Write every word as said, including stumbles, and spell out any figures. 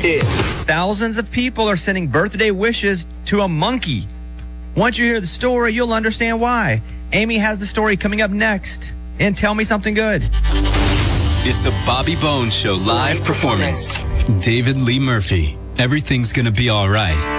it. Thousands of people are sending birthday wishes to a monkey. Once you hear the story, you'll understand why. Amy has the story coming up next. And Tell Me Something Good. It's a Bobby Bones Show live performance. David Lee Murphy. Everything's gonna be all right.